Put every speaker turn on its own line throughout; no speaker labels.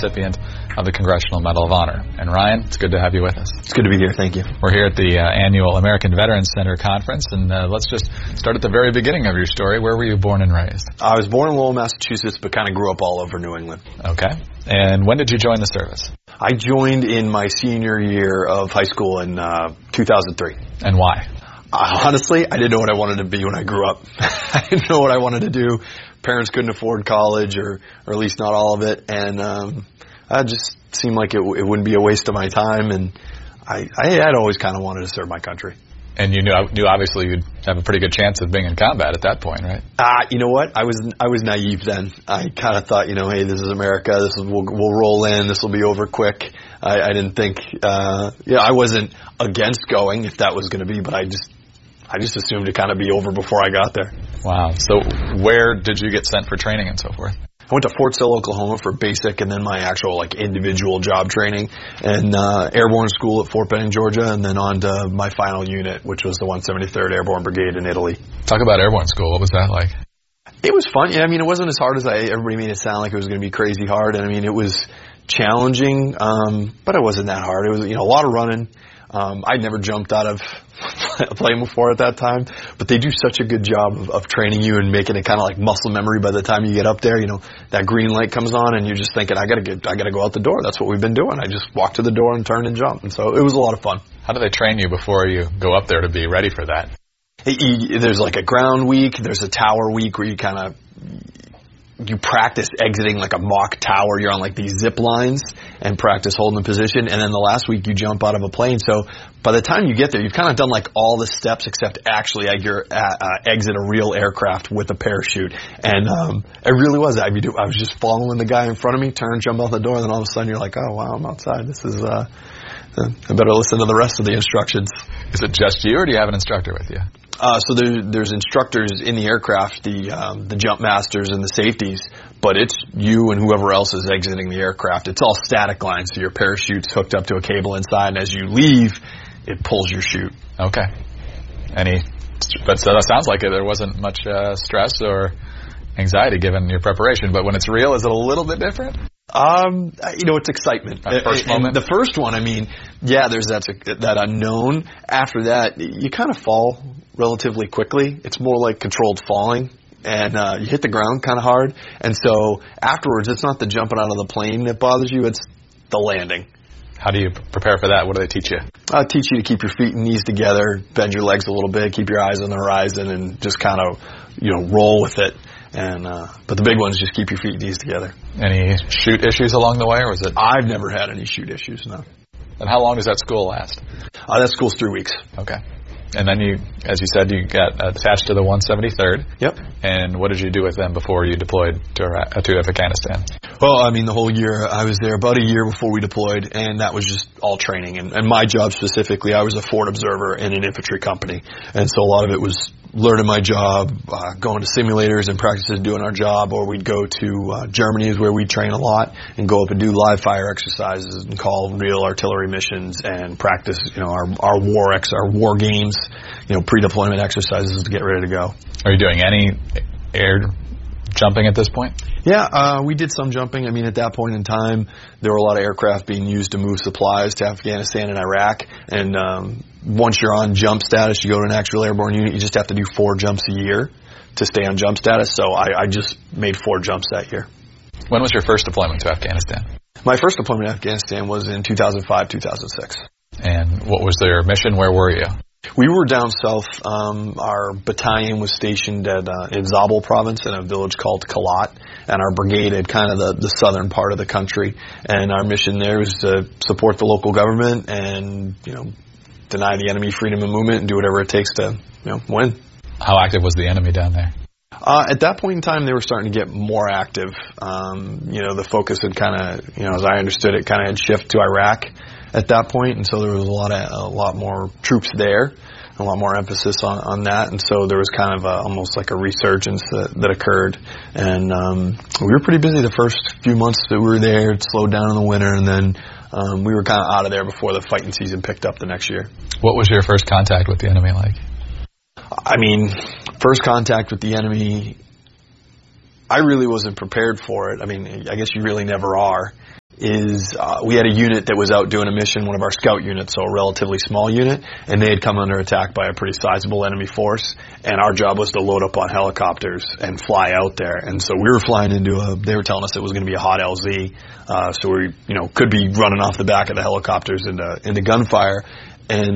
recipient of the Congressional Medal of Honor. And Ryan, it's good to have you with us.
It's good to be here. Thank you.
We're here at the annual American Veterans Center Conference, and let's just start at the very beginning of your story. Where were you born and raised?
I was born in Lowell, Massachusetts, but kind of grew up all over New England.
Okay. And when did you join the service?
I joined in my senior year of high school in 2003.
And why?
Honestly, I didn't know what I wanted to be when I grew up. I didn't know what I wanted to do. Parents couldn't afford college, or at least not all of it, and it just seemed like it wouldn't be a waste of my time, and I had always kind of wanted to serve my country. And
you knew obviously you'd have a pretty good chance of being in combat at that point, right?
You know what? I was naive then. I kind of thought, hey, this is America. We'll roll in. This will be over quick. I didn't think, I wasn't against going if that was going to be, but I just assumed it kind of be over before I got there.
Wow. So where did you get sent for training and so forth?
I went to Fort Sill, Oklahoma for basic and then my actual individual job training, and airborne school at Fort Benning, Georgia, and then on to my final unit, which was the 173rd Airborne Brigade in Italy.
Talk about airborne school. What was that like?
It was fun. Yeah, it wasn't as hard as everybody made it sound like it was going to be crazy hard. And it was challenging, but it wasn't that hard. It was, a lot of running. I'd never jumped out of a plane before at that time, but they do such a good job of training you and making it kind of like muscle memory by the time you get up there. That green light comes on and you're just thinking, I gotta go out the door. That's what we've been doing. I just walk to the door and turn and jump. And so it was a lot of fun.
How do they train you before you go up there to be ready for that?
There's like a ground week. There's a tower week where you practice exiting like a mock tower. You're on these zip lines and practice holding the position. And then the last week you jump out of a plane. So by the time you get there, you've kind of done all the steps except actually exit a real aircraft with a parachute. And it really was. I was just following the guy in front of me, turn, jump out the door, and then all of a sudden you're like, oh wow, I'm outside. This is I better listen to the rest of the instructions.
Is it just you, or do you have an instructor with you?
So there's instructors in the aircraft, the jump masters and the safeties, but it's you and whoever else is exiting the aircraft. It's all static lines, so your parachute's hooked up to a cable inside, and as you leave, it pulls your chute.
Okay. But so that sounds like there wasn't much stress or anxiety given your preparation, but when it's real, is it a little bit different?
It's excitement.
That first moment?
The first one, there's that unknown. After that, you kind of fall relatively quickly. It's more like controlled falling, and you hit the ground kind of hard. And so afterwards, it's not the jumping out of the plane that bothers you, it's the landing.
How do you prepare for that? What do they teach you?
Teach you to keep your feet and knees together, bend your legs a little bit, keep your eyes on the horizon, and just kind of, roll with it. And but the big one is just keep your feet and knees together.
Any chute issues along the way, or was it?
I've never had any chute issues, no.
And how long does that school last?
That school's 3 weeks.
Okay. And then you, as you said, you got attached to the 173rd.
Yep.
And what did you do with them before you deployed to Afghanistan?
Well, the whole year I was there, about a year before we deployed, and that was just all training. And my job specifically, I was a forward observer in an infantry company. And so a lot of it was learning my job, going to simulators and practices doing our job, or we'd go to Germany is where we'd train a lot and go up and do live fire exercises and call real artillery missions and practice, our war games, pre-deployment exercises to get ready to go.
Are you doing any air jumping at this point?
Yeah, we did some jumping. At that point in time, there were a lot of aircraft being used to move supplies to Afghanistan and Iraq. And once you're on jump status, you go to an actual airborne unit, you just have to do 4 jumps a year to stay on jump status. So I just made 4 jumps that year.
When was your first deployment to Afghanistan?
My first deployment to Afghanistan was in 2005, 2006.
And what was their mission? Where were you?
We were down south. Our battalion was stationed in Zabul province in a village called Kalat, and our brigade had kind of the southern part of the country. And our mission there was to support the local government and, deny the enemy freedom of movement and do whatever it takes to, win.
How active was the enemy down there?
At that point in time, they were starting to get more active. The focus had kind of, as I understood it, kind of had shifted to Iraq at that point, and so there was a lot more troops there, a lot more emphasis on that, and so there was kind of almost like a resurgence that occurred, and we were pretty busy the first few months that we were there. It slowed down in the winter, and then we were kind of out of there before the fighting season picked up the next year.
What was your first contact with the enemy like?
First contact with the enemy, I really wasn't prepared for it. I guess you really never are. is we had a unit that was out doing a mission, one of our scout units, so a relatively small unit, and they had come under attack by a pretty sizable enemy force, and our job was to load up on helicopters and fly out there. And so we were flying they were telling us it was going to be a hot LZ, so we, could be running off the back of the helicopters into gunfire. And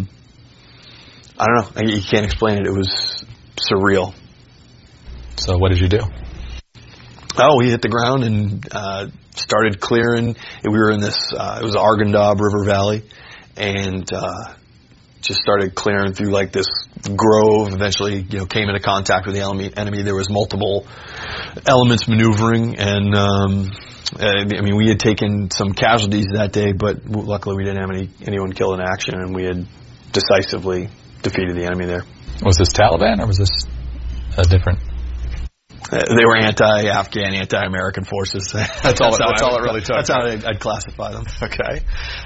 I don't know, you can't explain it. It was surreal.
So what did you do?
Oh, we hit the ground and started clearing. We were in this, it was Arghandab River Valley, and just started clearing through like this grove. Eventually, came into contact with the enemy. There was multiple elements maneuvering, and we had taken some casualties that day, but luckily we didn't have anyone killed in action, and we had decisively defeated the enemy there.
Was this Taliban, or was this a different?
They were anti-Afghan, anti-American forces.
That's all it really took.
That's how I'd classify them.
Okay.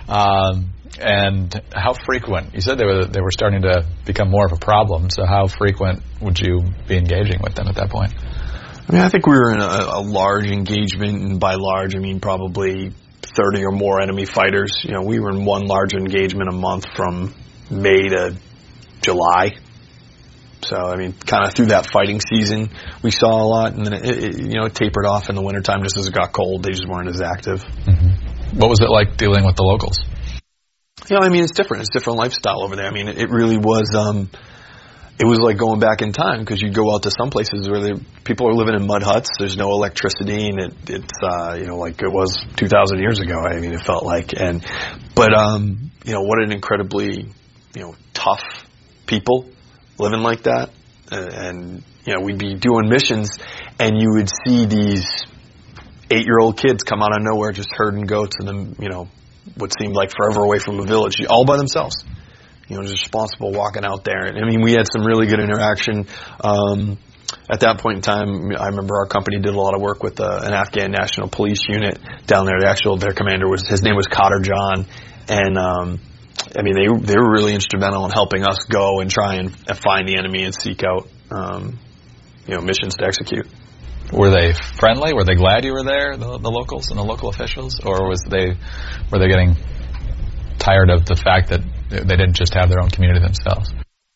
And how frequent? You said they were starting to become more of a problem. So how frequent would you be engaging with them at that point?
I think we were in a large engagement, and by large I mean probably 30 or more enemy fighters. We were in one large engagement a month from May to July. So, kind of through that fighting season, we saw a lot, and then it tapered off in the wintertime just as it got cold. They just weren't as active.
Mm-hmm. What was it like dealing with the locals?
It's different. It's a different lifestyle over there. It really was, it was like going back in time, because you'd go out to some places where people are living in mud huts. There's no electricity, and it's like it was 2,000 years ago. It felt like. But what an incredibly, tough people living like that. And we'd be doing missions, and you would see these 8-year-old kids come out of nowhere just herding goats, and then what seemed like forever away from a village, all by themselves, just responsible walking out there. And we had some really good interaction. At that point in time, I remember our company did a lot of work with an Afghan National Police unit down there. Their commander his name was Qadir John, and they were really instrumental in helping us go and try and find the enemy and seek out, missions to execute.
Were they friendly? Were they glad you were there, the locals and the local officials, or were they getting tired of the fact that they didn't just have their own community themselves?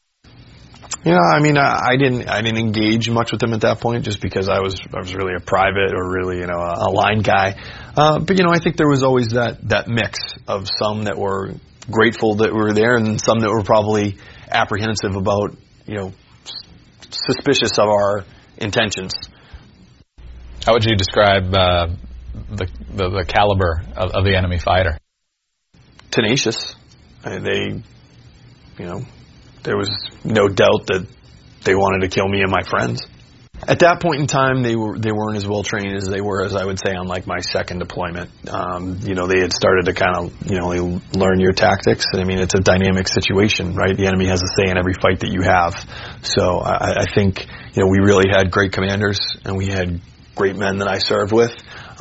I didn't engage much with them at that point, just because I was really a private, or really, a line guy. But I think there was always that mix of some that were grateful that we were there, and some that were probably apprehensive about, suspicious of our intentions.
How would you describe the caliber of the enemy fighter?
Tenacious. There was no doubt that they wanted to kill me and my friends. At that point in time, they weren't as well trained as they were, as I would say, on like my second deployment. They had started to kind of, learn your tactics. It's a dynamic situation, right? The enemy has a say in every fight that you have. So I think, we really had great commanders, and we had great men that I served with.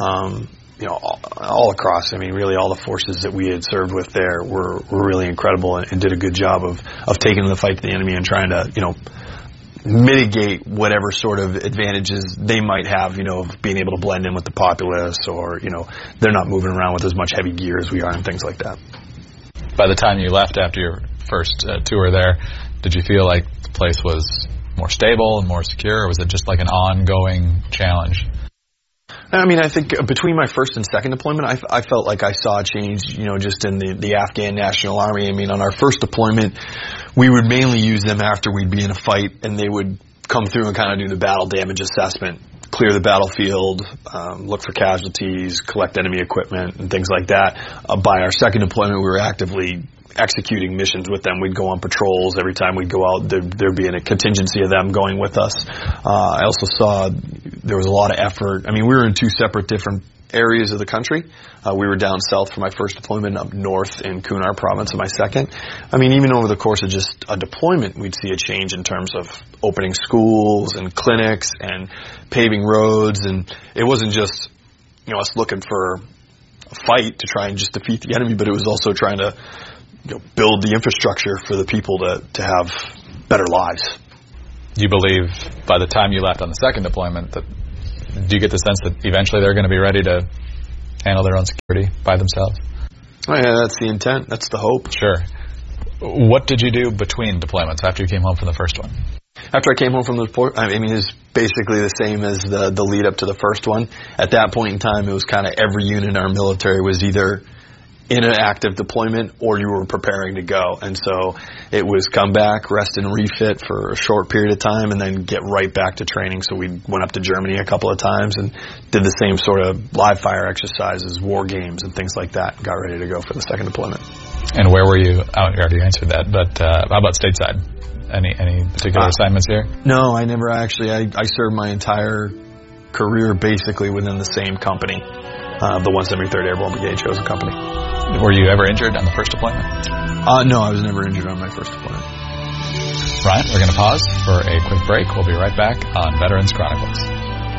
All across. Really all the forces that we had served with there were really incredible, and did a good job of taking the fight to the enemy and trying to, mitigate whatever sort of advantages they might have, of being able to blend in with the populace, or, they're not moving around with as much heavy gear as we are, and things like that.
By the time you left after your first tour there, did you feel like the place was more stable and more secure, or was it just like an ongoing challenge?
I think between my first and second deployment, I felt like I saw a change, just in the Afghan National Army. On our first deployment, we would mainly use them after we'd be in a fight, and they would come through and kind of do the battle damage assessment, clear the battlefield, look for casualties, collect enemy equipment, and things like that. By our second deployment, we were actively executing missions with them. We'd go on patrols. Every time we'd go out, there'd be a contingency of them going with us. I also saw there was a lot of effort. We were in two separate different areas of the country. We were down south for my first deployment, up north in Kunar province of my second. Even over the course of just a deployment, we'd see a change in terms of opening schools and clinics and paving roads. And it wasn't just, us looking for a fight to try and just defeat the enemy, but it was also trying to build the infrastructure for the people to have better lives.
You believe by the time you left on the second deployment, that do you get the sense that eventually they're going to be ready to handle their own security by themselves?
Oh, yeah, that's the intent. That's the hope.
Sure. What did you do between deployments after you came home from the first one?
After I came home from the deployment, I mean, it's basically the same as the lead up to the first one. At that point in time, it was kind of every unit in our military was either in an active deployment or you were preparing to go. And so it was come back, rest and refit for a short period of time, and then get right back to training. So we went up to Germany a couple of times and did the same sort of live fire exercises, war games, and things like that, and got ready to go for the second deployment.
And where were you? Oh, you already answered that, but how about stateside? Any particular assignments here?
No, I never actually. I served my entire career basically within the same company, the 173rd Airborne Brigade Chosen Company.
Were you ever injured on the first deployment?
No, I was never injured on my first deployment.
Ryan, we're going to pause for a quick break. We'll be right back on Veterans Chronicles.